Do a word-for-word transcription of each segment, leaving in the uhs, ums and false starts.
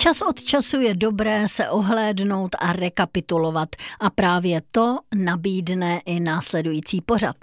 Čas od času je dobré se ohlédnout a rekapitulovat a právě to nabídne i následující pořad.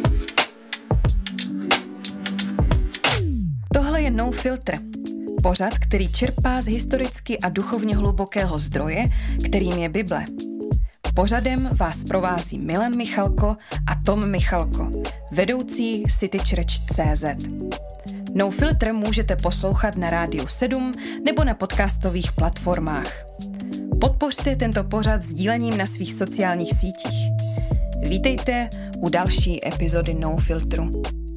Tohle je No Filter. Pořad, který čerpá z historicky a duchovně hlubokého zdroje, kterým je Bible. Pořadem vás provází Milan Michalko a Tom Michalko, vedoucí City Church tečka cé zet. No Filter můžete poslouchat na Rádiu sedm nebo na podcastových platformách. Podpořte tento pořad sdílením na svých sociálních sítích. Vítejte u další epizody No Filtru.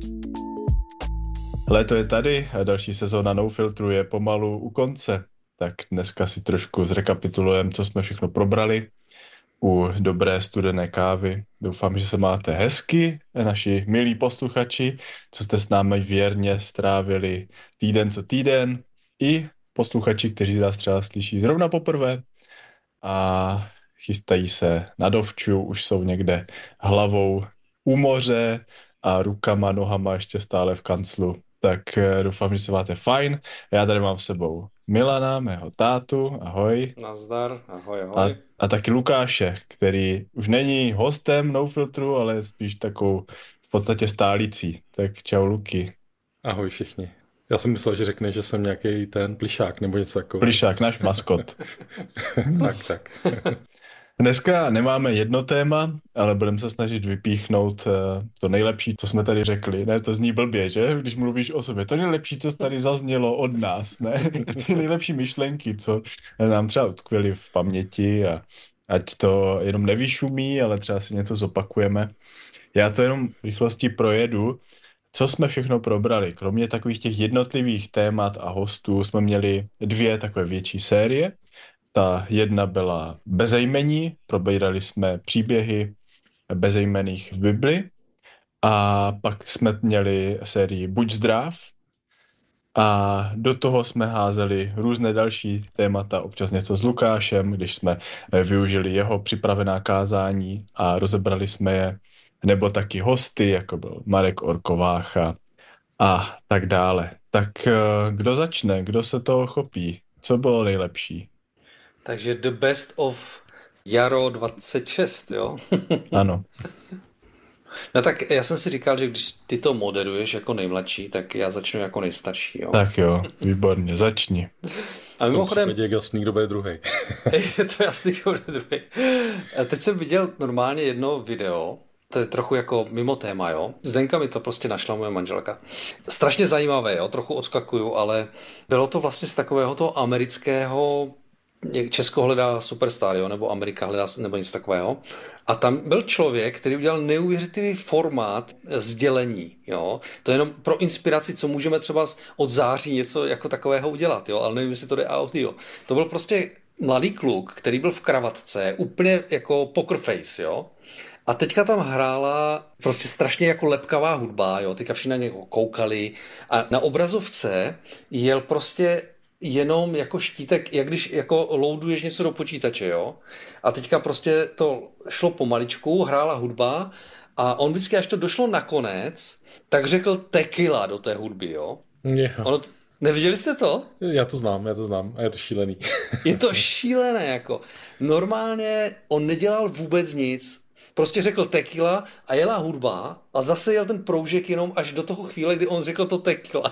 Léto je tady a další sezóna No Filtru je pomalu u konce. Tak dneska si trošku zrekapitulujeme, co jsme všechno probrali u dobré studené kávy. Doufám, že se máte hezky, naši milí posluchači, co jste s námi věrně strávili týden co týden, i posluchači, kteří nás třeba slyší zrovna poprvé a chystají se na dovču, už jsou někde hlavou u moře a rukama, nohama ještě stále v kanclu. Tak doufám, že se máte fajn. Já tady mám s sebou Milana, mého tátu, ahoj. Nazdar, ahoj, ahoj. A, a taky Lukáše, který už není hostem No Filtru, ale spíš takovou v podstatě stálicí. Tak čau Luky. Ahoj všichni. Já jsem myslel, že řekne, že jsem nějaký ten plišák nebo něco takového. Plišák, náš maskot. tak, tak. Dneska nemáme jedno téma, ale budeme se snažit vypíchnout to nejlepší, co jsme tady řekli. Ne, to zní blbě, že? Když mluvíš o sobě. To nejlepší, co tady zaznělo od nás, ne? Ty nejlepší myšlenky, co nám třeba utkvěly v paměti a ať to jenom nevyšumí, ale třeba si něco zopakujeme. Já to jenom v rychlosti projedu. Co jsme všechno probrali? Kromě takových těch jednotlivých témat a hostů jsme měli dvě takové větší série. Ta jedna byla bezejmení, probírali jsme příběhy bezejmenných v Bibli a pak jsme měli sérii Buď zdrav a do toho jsme házeli různé další témata, občas něco s Lukášem, když jsme využili jeho připravená kázání a rozebrali jsme je, nebo taky hosty, jako byl Marek Orkovácha a tak dále. Tak kdo začne, kdo se toho chopí? Co bylo nejlepší? Takže the best of jaro dvacet šest, jo? Ano. No tak já jsem si říkal, že když ty to moderuješ jako nejmladší, tak já začnu jako nejstarší, jo? Tak jo, výborně, začni. A mimochodem... je jasný, kdo bude druhý. Je to jasný, kdo bude druhý. A teď jsem viděl normálně jedno video, to je trochu jako mimo téma, jo. Zdenka mi to prostě našla moje manželka. Strašně zajímavé, jo, trochu odskakuju, ale bylo to vlastně z takového toho amerického... Česko hledá superstar, jo, nebo Amerika hledá, nebo něco takového. A tam byl člověk, který udělal neuvěřitelný formát sdělení, jo. To je jenom pro inspiraci, co můžeme třeba od září něco jako takového udělat, jo, ale nevím, jestli to jde audio. To byl prostě mladý kluk, který byl v kravatce, úplně jako poker face, jo. A teďka tam hrála prostě strašně jako lepkavá hudba, jo, teďka všichni na něj koukali a na obrazovce jel prostě jenom jako štítek, jak když jako loaduješ něco do počítače, jo. A teďka prostě to šlo pomaličku, hrála hudba a on vždycky, až to došlo nakonec, tak řekl tequila do té hudby, jo. Yeah. Ono t- Neviděli jste to? Já to znám, já to znám a je to šílený. Je to šílené, jako. Normálně on nedělal vůbec nic. Prostě řekl tequila a jela hudba a zase jel ten proužek jenom až do toho chvíle, kdy on řekl to tequila.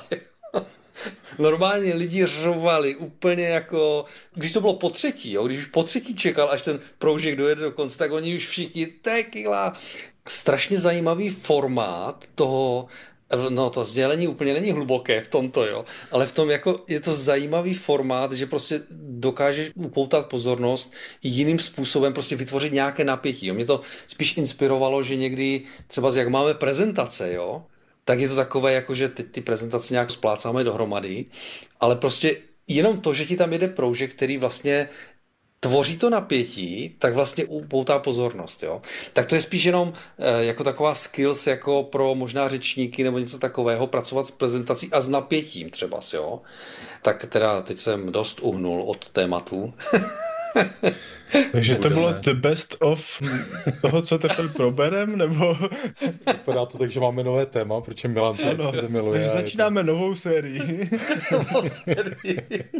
Normálně lidi řvali úplně jako, když to bylo po třetí, jo, když už po třetí čekal, až ten proužek dojede do konce, tak oni už všichni tequila. Strašně zajímavý formát toho, no to sdělení úplně není hluboké v tomto, jo, ale v tom jako je to zajímavý formát, že prostě dokážeš upoutat pozornost jiným způsobem, prostě vytvořit nějaké napětí, jo. Mě to spíš inspirovalo, že někdy třeba jak máme prezentace, jo, tak je to takové, jako že teď ty prezentace nějak splácáme dohromady, ale prostě jenom to, že ti tam jede proužek, který vlastně tvoří to napětí, tak vlastně upoutá pozornost, jo. Tak to je spíš jenom e, jako taková skills jako pro možná řečníky nebo něco takového, pracovat s prezentací a s napětím třeba, jo. Tak teda teď jsem dost uhnul od tématu. Takže to bylo the best of toho, co teďka proberem, nebo? Vypadá to tak, že máme nové téma, protože Milan se ano, miluje. začínáme to... novou sérii. novou sérii.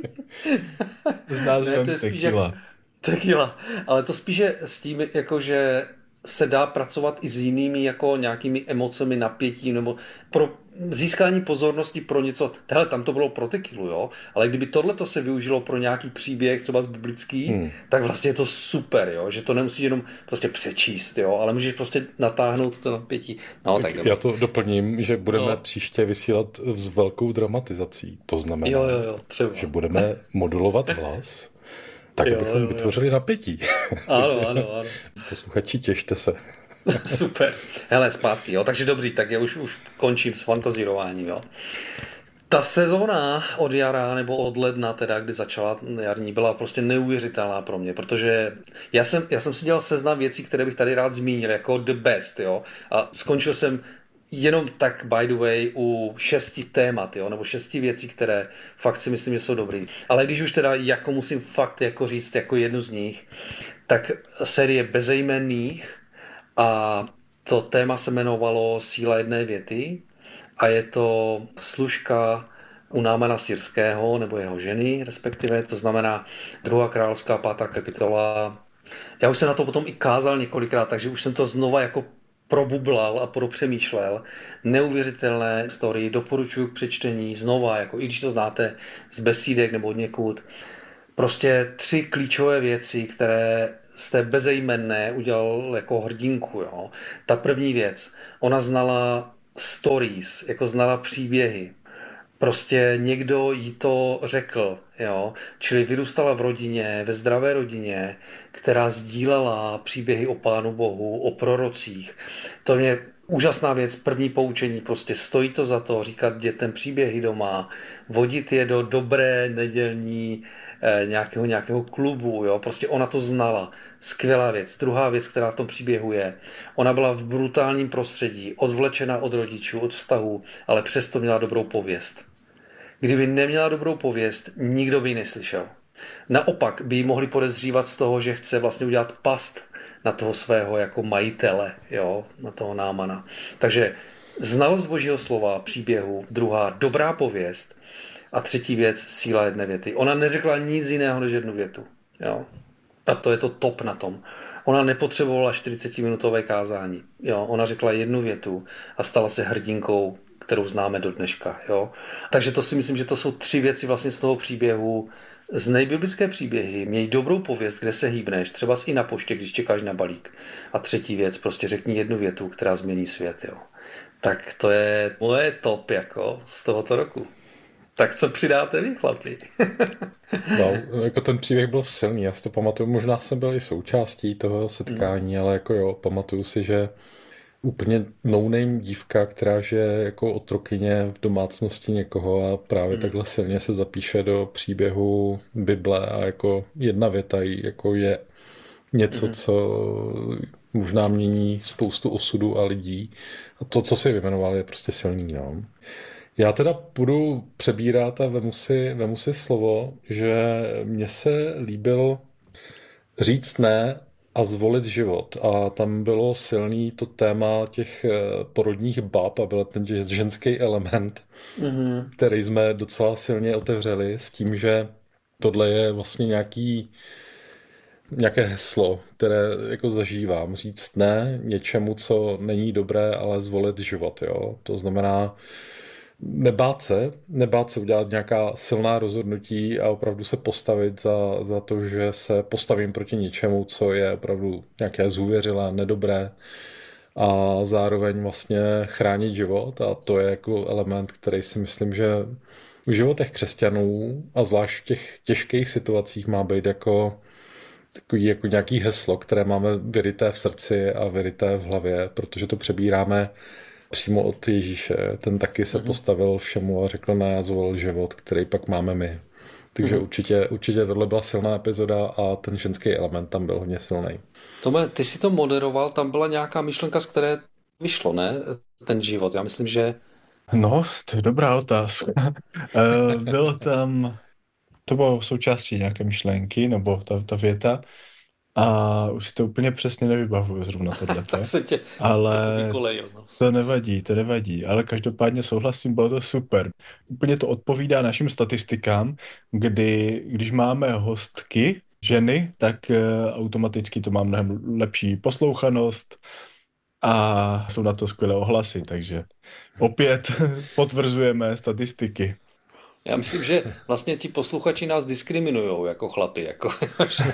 S názvem ne, Tequila. Jak... Tequila. Ale to spíše s tím, jako že se dá pracovat i s jinými jako nějakými emocemi, napětím nebo pro získání pozornosti pro něco. Hele, tam to bylo pro tequilu, jo, ale kdyby tohleto se využilo pro nějaký příběh, třeba z biblický, hmm. tak vlastně je to super, jo, že to nemusíš jenom prostě přečíst, jo, ale můžeš prostě natáhnout to napětí. No, tak, tak já to doplním, že budeme no. příště vysílat s velkou dramatizací. To znamená, jo, jo, jo, třeba. že budeme modulovat hlas, tak jo, abychom jo, jo. vytvořili napětí. Ano, ano, ano. Posluchači, těšte se. Super. Hele, zpátky, jo. Takže dobrý, tak já už, už končím s fantazírováním, jo. Ta sezóna od jara nebo od ledna, teda, kdy začala jarní, byla prostě neuvěřitelná pro mě, protože já jsem, já jsem si dělal seznam věcí, které bych tady rád zmínil, jako the best, jo. A skončil jsem jenom tak, by the way, u šesti témat, jo, nebo šesti věcí, které fakt si myslím, že jsou dobrý. Ale když už teda jako musím fakt jako říct jako jednu z nich, tak série Bezejmenných, a to téma se jmenovalo Síla jedné věty a je to služka u Námana Syrského nebo jeho ženy, respektive, to znamená druhá královská pátá kapitola. Já už jsem na to potom i kázal několikrát, takže už jsem to znova jako probublal a propřemýšlel. Neuvěřitelné story, doporučuji k přečtení znova, jako i když to znáte z besídek nebo od někud. Prostě tři klíčové věci, které z té Bezejmenné udělal jako hrdinku. Jo. Ta první věc, ona znala stories, jako znala příběhy. Prostě někdo jí to řekl, jo. Čili vyrůstala v rodině, ve zdravé rodině, která sdílela příběhy o Pánu Bohu, o prorocích. To mě úžasná věc, první poučení, prostě stojí to za to, říkat dětem příběhy doma, vodit je do dobré nedělní nějakého, nějakého klubu, jo, prostě ona to znala. Skvělá věc. Druhá věc, která v tom příběhu je, ona byla v brutálním prostředí, odvlečena od rodičů, od vztahů, ale přesto měla dobrou pověst. Kdyby neměla dobrou pověst, nikdo by ji neslyšel. Naopak by ji mohli podezřívat z toho, že chce vlastně udělat past na toho svého jako majitele, jo, na toho Námana. Takže znalost Božího slova, příběhu, druhá dobrá pověst, a třetí věc, síla jedné věty. Ona neřekla nic jiného než jednu větu. Jo? A to je to top na tom. Ona nepotřebovala čtyřicetiminutové kázání. Jo? Ona řekla jednu větu a stala se hrdinkou, kterou známe do dneška. Jo? Takže to si myslím, že to jsou tři věci vlastně z toho příběhu. Z nejbiblické příběhy měj dobrou pověst, kde se hýbneš, třeba i na poště, když čekáš na balík. A třetí věc, prostě řekni jednu větu, která změní svět. Jo? Tak to je moje top jako z tohoto roku. Tak co přidáte vy, chlapi? No, jako ten příběh byl silný, já si to pamatuju, možná jsem byl i součástí toho setkání, mm. ale jako jo, pamatuju si, že úplně no-name dívka, která žije jako otrokyně v domácnosti někoho a právě mm. takhle silně se zapíše do příběhu Bible a jako jedna věta jako je něco, mm. co možná mění spoustu osudů a lidí. A to, co si vyjmenoval, je prostě silný, no. Já teda budu přebírat a vemu si, vemu si slovo, že mně se líbil říct ne a zvolit život. A tam bylo silný to téma těch porodních bab a byl ten ženský element, mm-hmm. který jsme docela silně otevřeli s tím, že tohle je vlastně nějaký, nějaké heslo, které jako zažívám. Říct ne něčemu, co není dobré, ale zvolit život. Jo? To znamená nebát se, nebát se udělat nějaká silná rozhodnutí a opravdu se postavit za, za to, že se postavím proti něčemu, co je opravdu nějaké zhůvěřilé, nedobré a zároveň vlastně chránit život a to je jako element, který si myslím, že v životech křesťanů a zvlášť v těch těžkých situacích má být jako takový jako nějaký heslo, které máme vyryté v srdci a vyryté v hlavě, protože to přebíráme přímo od Ježíše. Ten taky se postavil všemu a řekl ne, já zvolil život, který pak máme my. Takže mm. určitě, určitě tohle byla silná epizoda a ten ženský element tam byl hodně silný. Tome, ty si to moderoval, tam byla nějaká myšlenka, z které vyšlo, ne? Ten život. Já myslím, že... No, to je dobrá otázka. Bylo tam... To bylo součástí nějaké myšlenky, nebo ta, ta věta. A už si to úplně přesně nevybavuju zrovna tohleto. Tak se tě ale vykolejil. No. To nevadí, to nevadí. Ale každopádně souhlasím, bylo to super. Úplně to odpovídá našim statistikám, kdy, když máme hostky, ženy, tak uh, automaticky to má mnohem lepší poslouchanost a jsou na to skvělé ohlasy, takže opět potvrzujeme statistiky. Já myslím, že vlastně ti posluchači nás diskriminujou jako chlapi, jako, že,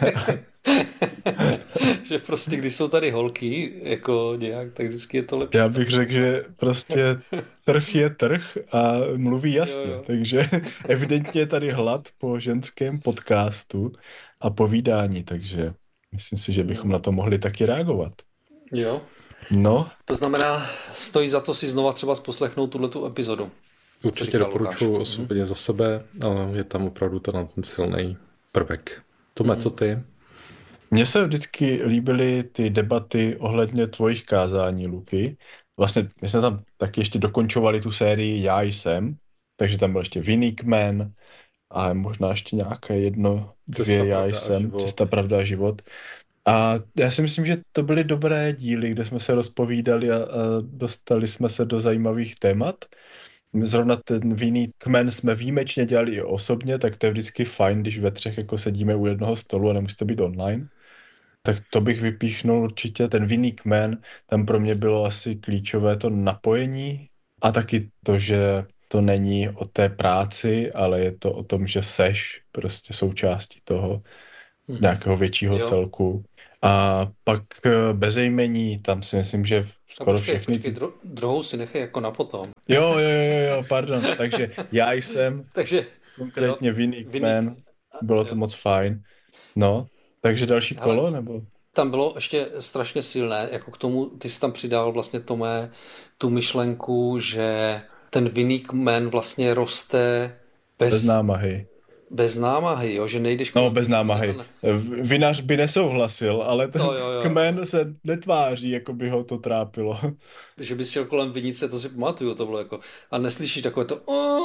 že prostě když jsou tady holky, jako nějak, tak vždycky je to lepší. Já bych řekl, že prostě trh je trh a mluví jasně, jo, jo. Takže evidentně je tady hlad po ženském podcastu a povídání, takže myslím si, že bychom na to mohli taky reagovat. Jo. No. To znamená, stojí za to si znova třeba poslechnout tuhletu epizodu. Určitě doporučuji osobně mm-hmm. za sebe, ale je tam opravdu ten, ten silný prvek. Tome, mm-hmm. co ty? Mně se vždycky líbily ty debaty ohledně tvojich kázání, Luky. Vlastně my jsme tam taky ještě dokončovali tu sérii Já jsem, takže tam byl ještě Winning Man a možná ještě nějaké jedno, Cesta, dvě Já jsem, Cesta, pravda a život. A já si myslím, že to byly dobré díly, kde jsme se rozpovídali a, a dostali jsme se do zajímavých témat. Zrovna ten Winning Man jsme výjimečně dělali i osobně, tak to je vždycky fajn, když ve třech jako sedíme u jednoho stolu a nemusí to být online. Tak to bych vypíchnul určitě. Ten Winning Man, tam pro mě bylo asi klíčové to napojení a taky to, že to není o té práci, ale je to o tom, že seš prostě součástí toho nějakého většího jo. celku. A pak bezejmení, tam si myslím, že skoro počkej, všechny... Počkej, dru- druhou si nechej jako na potom. Jo, jo, jo, jo, pardon. Takže Já jsem, takže, konkrétně Winning Man, bylo to jo. moc fajn. No, takže další kolo, ale nebo... Tam bylo ještě strašně silné, jako k tomu, ty jsi tam přidal vlastně Tomé tu myšlenku, že ten Winning Man vlastně roste bez... Bez námahy. Bez námahy, jo, že nejdeš... No, bez námahy. Vinař by nesouhlasil, ale ten to, jo, jo. kmen se netváří, jako by ho to trápilo. Že bys šel kolem vinice, to si pamatuju, to bylo jako... A neslyšíš takové to...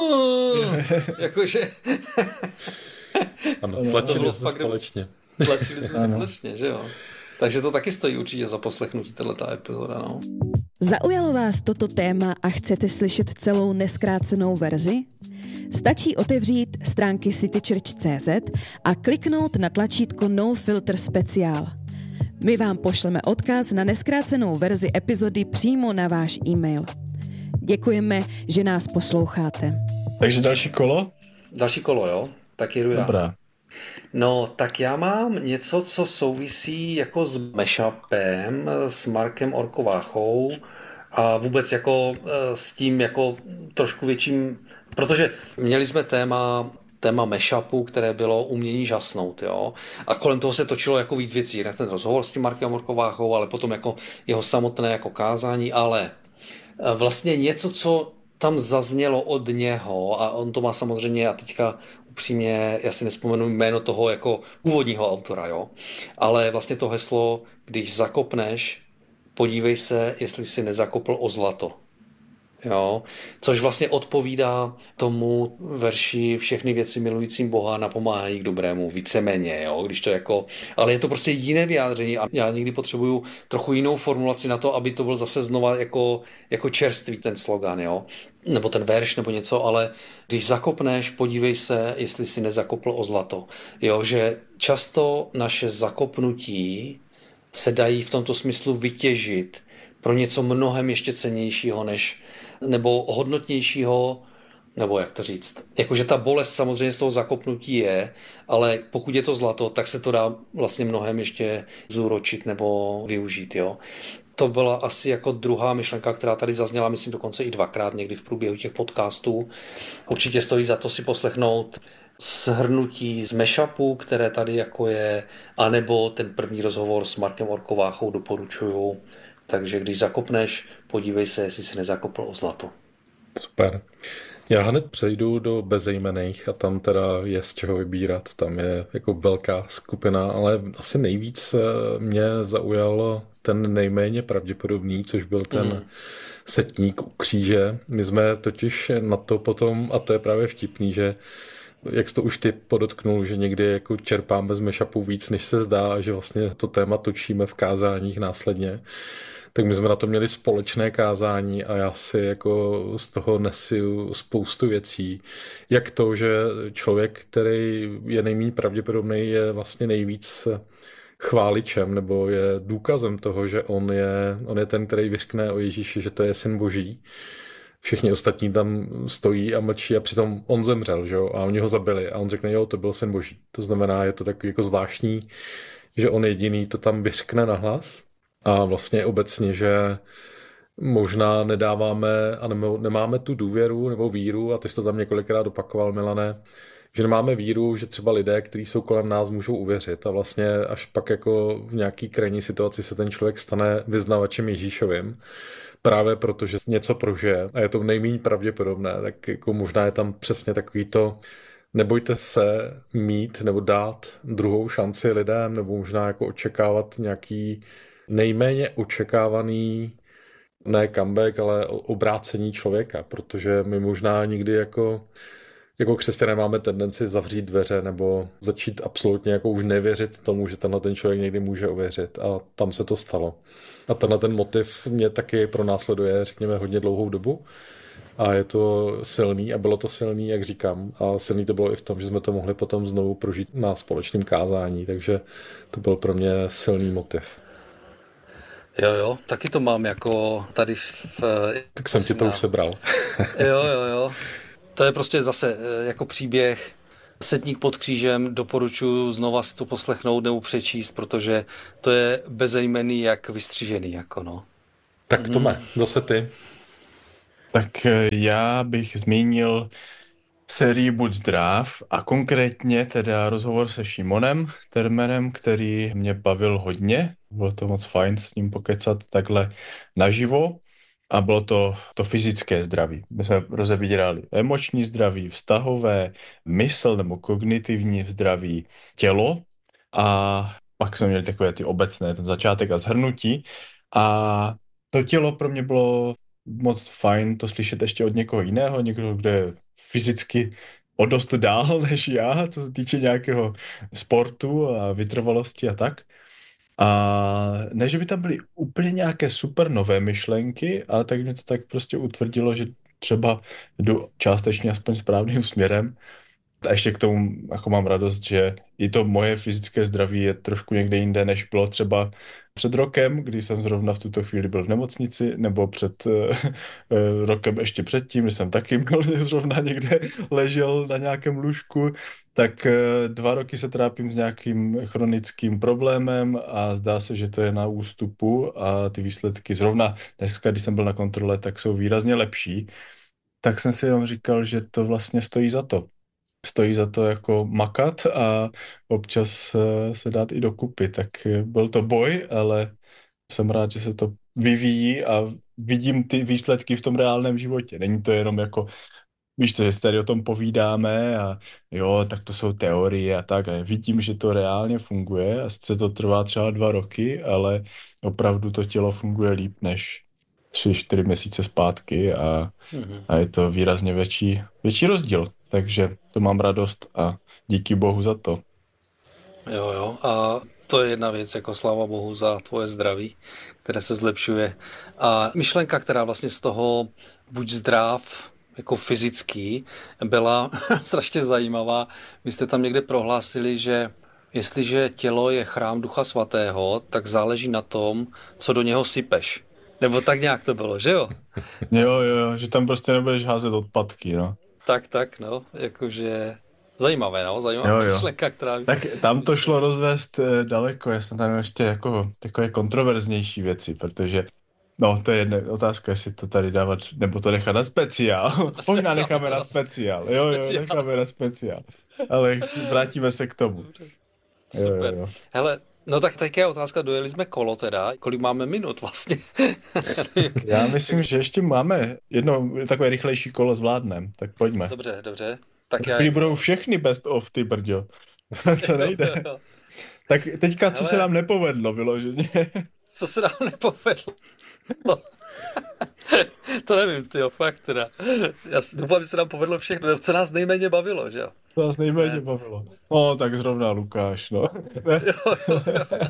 Jakože... Ano, tlačili jsme společně. Tlačili jsme společně, že jo. Takže to taky stojí určitě za poslechnutí tato epizoda, no. Zaujalo vás toto téma a chcete slyšet celou nezkrácenou verzi? Stačí otevřít stránky citychurch tečka cé zet a kliknout na tlačítko No Filter Speciál. My vám pošleme odkaz na nezkrácenou verzi epizody přímo na váš e-mail. Děkujeme, že nás posloucháte. Takže další kolo? Další kolo, jo? Tak jedu já. Dobrá. No, tak já mám něco, co souvisí jako s mashupem, s Markem Orkováchou a vůbec jako s tím jako trošku větším, protože měli jsme téma téma mashupu, které bylo umění žasnout, jo. A kolem toho se točilo jako víc věcí, jinak ten rozhovor s tím Markem Orkováchou, ale potom jako jeho samotné jako kázání, ale vlastně něco, co tam zaznělo od něho a on to má samozřejmě a teďka upřímně, já si nespomenu jméno toho jako původního autora, jo. Ale vlastně to heslo, když zakopneš, podívej se, jestli si nezakopl o zlato. Jo, což vlastně odpovídá tomu verši všechny věci milujícím Boha napomáhají k dobrému, víceméně, jo, když to jako, ale je to prostě jiné vyjádření a já někdy potřebuju trochu jinou formulaci na to, aby to byl zase znova jako, jako čerstvý ten slogan, jo, nebo ten verš nebo něco, ale když zakopneš, podívej se, jestli si nezakopl o zlato, jo, že často naše zakopnutí se dají v tomto smyslu vytěžit pro něco mnohem ještě cennějšího než nebo hodnotnějšího, nebo jak to říct, jakože ta bolest samozřejmě z toho zakopnutí je, ale pokud je to zlato, tak se to dá vlastně mnohem ještě zúročit nebo využít, jo. To byla asi jako druhá myšlenka, která tady zazněla, myslím dokonce i dvakrát někdy v průběhu těch podcastů. Určitě stojí za to si poslechnout shrnutí z mashupu, které tady jako je, anebo ten první rozhovor s Markem Orkováchou doporučuju. Takže když zakopneš, podívej se, jestli si nezakopl o zlato. Super. Já hned přejdu do bezejmenných a tam teda je z čeho vybírat. Tam je jako velká skupina, ale asi nejvíc mě zaujal ten nejméně pravděpodobný, což byl ten mm. setník u kříže. My jsme totiž na to potom, a to je právě vtipný, že jak jsi to už ty podotknul, že někdy jako čerpáme z mashupu víc, než se zdá, a že vlastně to téma točíme v kázáních následně. Tak my jsme na to měli společné kázání a já si jako z toho nesu spoustu věcí. Jak to, že člověk, který je nejméně pravděpodobný, je vlastně nejvíc chváličem nebo je důkazem toho, že on je, on je ten, který vyřkne o Ježíši, že to je syn Boží. Všichni ostatní tam stojí a mlčí a přitom on zemřel, že jo? A oni ho zabili a on řekne, jo, to byl syn Boží. To znamená, je to takový jako zvláštní, že on jediný to tam vyřkne nahlas. A vlastně obecně, že možná nedáváme a nemáme tu důvěru nebo víru, a ty jsi to tam několikrát opakoval, Milane, že nemáme víru, že třeba lidé, kteří jsou kolem nás, můžou uvěřit a vlastně až pak jako v nějaký krajní situaci se ten člověk stane vyznavačem Ježíšovým, právě protože něco prožije a je to nejméně pravděpodobné, tak jako možná je tam přesně takový to, nebojte se mít nebo dát druhou šanci lidem, nebo možná jako očekávat nějaký nejméně očekávaný, ne comeback, ale obrácení člověka, protože my možná nikdy jako, jako křesťané máme tendenci zavřít dveře nebo začít absolutně jako už nevěřit tomu, že tenhle ten člověk někdy může uvěřit, a tam se to stalo. A tenhle ten motiv mě taky pronásleduje, řekněme, hodně dlouhou dobu a je to silný a bylo to silný, jak říkám, a silný to bylo i v tom, že jsme to mohli potom znovu prožít na společném kázání, takže to byl pro mě silný motiv. Jo, jo, taky to mám jako tady v... Tak jsem ti to už sebral. Jo, jo, jo. To je prostě zase jako příběh Setník pod křížem, doporučuji znova si to poslechnout nebo přečíst, protože to je bezejmenný jak vystřižený, jako no. Tak Tome, hmm. zase ty. Tak já bych zmínil sérii Buď zdrav a konkrétně teda rozhovor se Šimonem Termerem, který mě bavil hodně. Bylo to moc fajn s ním pokecat takhle naživo a bylo to to fyzické zdraví. My jsme rozebírali emoční zdraví, vztahové, mysl nebo kognitivní zdraví, tělo a pak jsme měli takové ty obecné, ten začátek a shrnutí a to tělo pro mě bylo moc fajn to slyšet ještě od někoho jiného, někoho, kdo je fyzicky o dost dál než já, co se týče nějakého sportu a vytrvalosti a tak. A ne, že by tam byly úplně nějaké super nové myšlenky, ale tak mě to tak prostě utvrdilo, že třeba jdu částečně aspoň správným směrem. A ještě k tomu jako mám radost, že i to moje fyzické zdraví je trošku někde jinde, než bylo třeba před rokem, kdy jsem zrovna v tuto chvíli byl v nemocnici, nebo před uh, rokem ještě předtím, kdy jsem taky byl zrovna někde ležel na nějakém lůžku, tak uh, dva roky se trápím s nějakým chronickým problémem a zdá se, že to je na ústupu a ty výsledky zrovna dneska, když jsem byl na kontrole, tak jsou výrazně lepší. Tak jsem si jenom říkal, že to vlastně stojí za to. Stojí za to jako makat a občas se dát i dokupy. Tak byl to boj, ale jsem rád, že se to vyvíjí a vidím ty výsledky v tom reálném životě. Není to jenom jako, víš co, že si tady o tom povídáme a jo, tak to jsou teorie a tak. A vidím, že to reálně funguje a sice to trvá třeba dva roky, ale opravdu to tělo funguje líp než tři, čtyři měsíce zpátky a, mm-hmm. a je to výrazně větší, větší rozdíl. Takže to mám radost a díky Bohu za to. Jo, jo. A to je jedna věc, jako sláva Bohu za tvoje zdraví, které se zlepšuje. A myšlenka, která vlastně z toho buď zdrav, jako fyzický, byla strašně zajímavá. Vy jste tam někde prohlásili, že jestliže tělo je chrám Ducha Svatého, tak záleží na tom, co do něho sypeš. Nebo tak nějak to bylo, že jo? Jo, jo, že tam prostě nebudeš házet odpadky, no. Tak, tak, no, jakože zajímavé, no, zajímavá myšlenka, která... Tak tam to šlo rozvést daleko, já jsem tam ještě jako takové kontroverznější věci, protože, no, to je jedna otázka, jestli to tady dávat, nebo to nechat na speciál. Možná necháme na speciál, jo, jo, necháme na speciál, ale vrátíme se k tomu. Super, jo, jo. Hele, no tak teď je otázka, dojeli jsme kolo teda, kolik máme minut vlastně? Já myslím, že ještě máme jedno takové rychlejší kolo zvládnem, tak pojďme. Dobře, dobře. Tak já... budou všechny best of, ty brďo. To nejde. Tak teďka, co Hele, se nám nepovedlo vyloženě? Co se nám nepovedlo? No, To nevím, tyjo, fakt teda. Já doufám, že se nám povedlo všechno, co nás nejméně bavilo, že jo? To nás nejméně ne. bavilo. No, tak zrovna Lukáš, no. Ne, jo, jo, jo.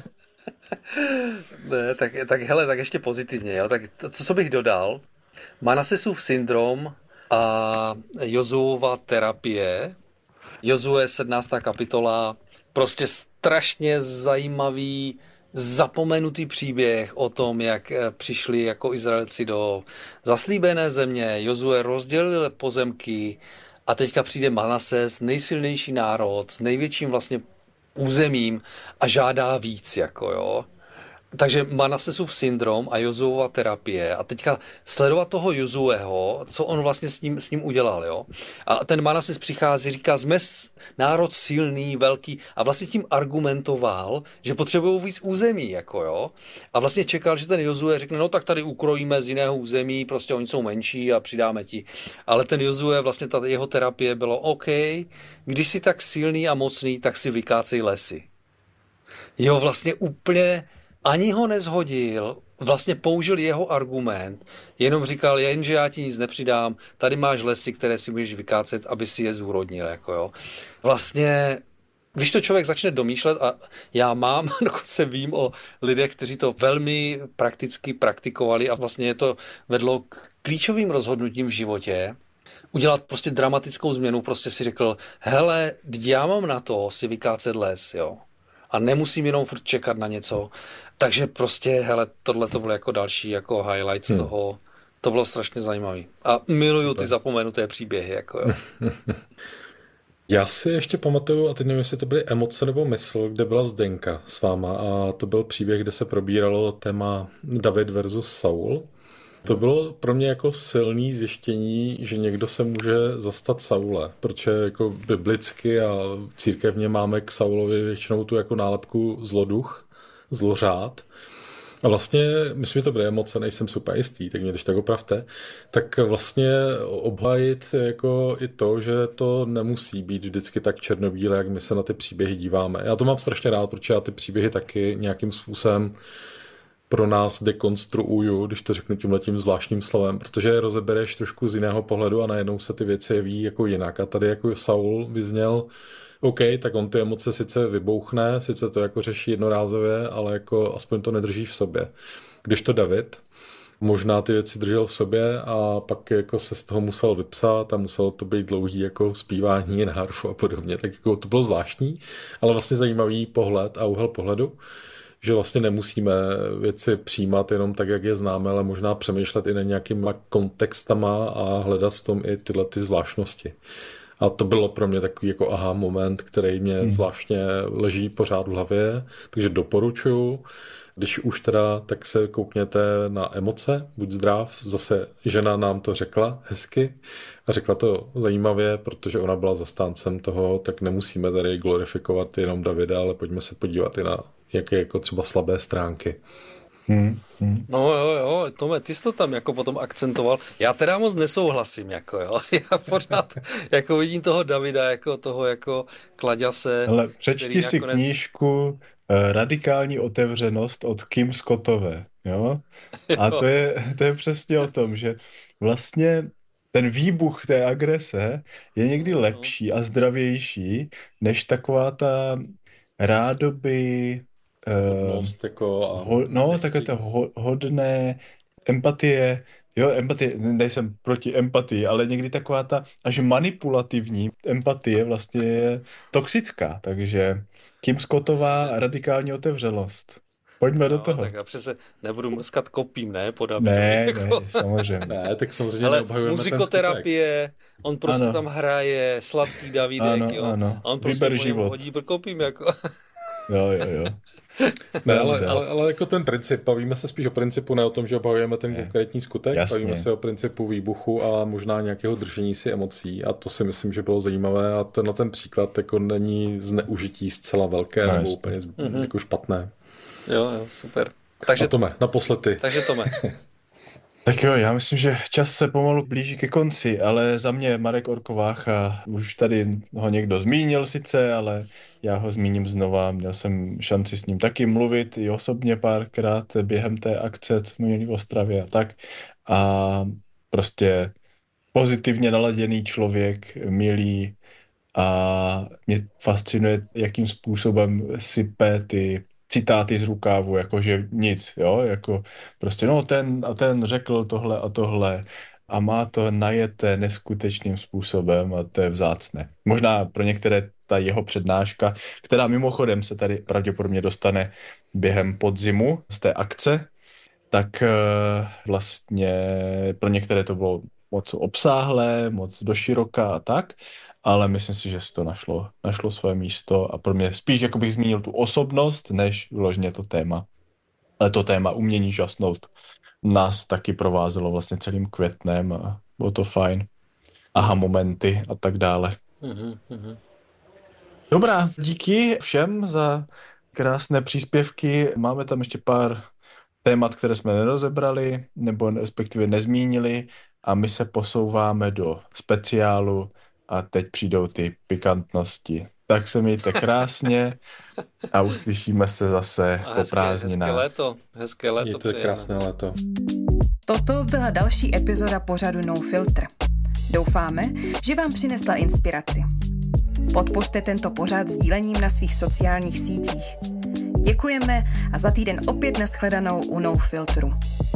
Ne, tak, tak hele, tak ještě pozitivně, jo. Tak to, co bych dodal, Manasesův syndrom a Jozuova terapie. Jozue sedmnáctá kapitola, prostě strašně zajímavý, zapomenutý příběh o tom, jak přišli jako Izraelci do zaslíbené země. Jozue rozdělil pozemky a teďka přijde Manases, nejsilnější národ s největším vlastně územím a žádá víc, jako jo. Takže Manasesův syndrom a Jozuova terapie a teďka sledovat toho Jozueho, co on vlastně s ním, s ním udělal, jo. A ten Manases přichází, říká, jsme národ silný, velký a vlastně tím argumentoval, že potřebují víc území, jako jo. A vlastně čekal, že ten Jozue řekne, no tak tady ukrojíme z jiného území, prostě oni jsou menší a přidáme ti. Ale ten Jozue, vlastně ta jeho terapie bylo, OK, když jsi tak silný a mocný, tak si vykácej lesy. Jo, vlastně úplně ani ho nezhodil, vlastně použil jeho argument, jenom říkal, jenže já ti nic nepřidám, tady máš lesy, které si můžeš vykácet, aby si je zúrodnil. Jako jo. Vlastně, když to člověk začne domýšlet, a já mám, dokonce vím o lidech, kteří to velmi prakticky praktikovali a vlastně je to vedlo k klíčovým rozhodnutím v životě, udělat prostě dramatickou změnu, prostě si řekl, hele, já mám na to si vykácet les, jo. A nemusím jenom furt čekat na něco. Takže prostě, hele, tohle to bylo jako další jako highlight z hmm. toho. To bylo strašně zajímavý. A miluju ty zapomenuté příběhy, jako jo. Já si ještě pamatuju, a teď nevím, jestli to byly emoce nebo mysl, kde byla Zdenka s váma a to byl příběh, kde se probíralo téma David versus Saul. To bylo pro mě jako silný zjištění, že někdo se může zastat Saule, protože jako biblicky a církevně máme k Saulovi většinou tu jako nálepku zloduch, zlořád. A vlastně, myslím, že to byly emoce, nejsem super jistý, tak mě když tak opravte, tak vlastně obhájit jako i to, že to nemusí být vždycky tak černobílé, jak my se na ty příběhy díváme. Já to mám strašně rád, protože já ty příběhy taky nějakým způsobem pro nás dekonstruuju, když to řeknu tímhletím zvláštním slovem, protože je rozebereš trošku z jiného pohledu a najednou se ty věci jeví jako jinak. A tady jako Saul vyzněl, OK, tak on ty emoce sice vybouchne, sice to jako řeší jednorázově, ale jako aspoň to nedrží v sobě. Když to David možná ty věci držel v sobě a pak jako se z toho musel vypsat a muselo to být dlouhý jako zpívání na harfu a podobně, tak jako to bylo zvláštní, ale vlastně zajímavý pohled a úhel pohledu, že vlastně nemusíme věci přijímat jenom tak, jak je známe, ale možná přemýšlet i na nějakýma kontextama a hledat v tom i tyhle ty zvláštnosti. A to bylo pro mě takový jako aha moment, který mě hmm. zvláštně leží pořád v hlavě, takže doporučuju. Když už teda, tak se koukněte na emoce, buď zdrav. Zase žena nám to řekla hezky a řekla to zajímavě, protože ona byla zastáncem toho, tak nemusíme tady glorifikovat jenom Davida, ale pojďme se podívat i na jaké jako třeba slabé stránky. Hmm, hmm. No jo, jo, Tome, ty jsi to tam jako potom akcentoval. Já teda moc nesouhlasím, jako jo. Já pořád jako vidím toho Davida jako toho jako klaďase. Ale přečti si nakonec... knížku Radikální otevřenost od Kim Scottové, jo? A to je, to je přesně o tom, že vlastně ten výbuch té agrese je někdy lepší a zdravější, než taková ta rádoby hodnost, jako a... ho, no, takové to ho, hodné empatie, jo, empatie, nejsem proti empatii, ale někdy taková ta až manipulativní empatie vlastně je toxická, takže Kim Scottová radikální otevřelost. Pojďme no, do toho. Tak já přece nebudu mrskat kopím, ne? Po Davidovi, ne, jako. ne, samozřejmě. Ne, tak samozřejmě ale neobhajujeme muzikoterapie, on prostě ano. tam hraje, sladký Davidek, ano, jo. Ano. A on prostě po něm hodí kopím, jako. Jo, jo, jo. Ne, ale, ale, ale jako ten princip, bavíme se spíš o principu, ne o tom, že obhajujeme ten konkrétní skutek, Jasně. bavíme se o principu výbuchu a možná nějakého držení si emocí a to si myslím, že bylo zajímavé a tenhle ten příklad jako není zneužití zcela velké no, nebo úplně mm-hmm. jako špatné. Jo, jo, super. Takže a Tome, naposledy. Takže Tome. Tak jo, já myslím, že čas se pomalu blíží ke konci, ale za mě Marek Orkovácha, už tady ho někdo zmínil sice, ale já ho zmíním znova. Měl jsem šanci s ním taky mluvit i osobně párkrát během té akce, co jsme měli v Ostravě a tak. A prostě pozitivně naladěný člověk, milý, a mě fascinuje, jakým způsobem sype ty citáty z rukávu, jakože nic, jo, jako prostě no ten a ten řekl tohle a tohle a má to najeté neskutečným způsobem a to je vzácné. Možná pro některé ta jeho přednáška, která mimochodem se tady pravděpodobně dostane během podzimu z té akce, tak vlastně pro některé to bylo moc obsáhlé, moc doširoka a tak, ale myslím si, že si to našlo, našlo své místo a pro mě spíš jako bych zmínil tu osobnost, než vyloženě to téma. Ale to téma umění žasnout nás taky provázelo vlastně celým květnem a bylo to fajn. Aha momenty a tak dále. Mm-hmm. Dobrá, díky všem za krásné příspěvky. Máme tam ještě pár témat, které jsme nerozebrali, nebo respektive nezmínili a my se posouváme do speciálu a teď přijdou ty pikantnosti. Tak se mějte krásně a uslyšíme se zase a po hezké, prázdninách. Hezké léto, hezké léto. Mějte krásné léto. Toto byla další epizoda pořadu No Filter. Doufáme, že vám přinesla inspiraci. Podpořte tento pořad sdílením na svých sociálních sítích. Děkujeme a za týden opět nashledanou u No Filtru.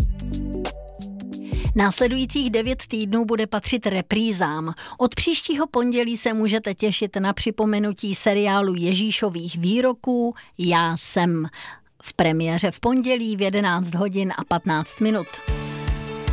Následujících devět týdnů bude patřit reprízám. Od příštího pondělí se můžete těšit na připomenutí seriálu Ježíšových výroků Já jsem. V premiéře v pondělí v jedenáct hodin a patnáct minut.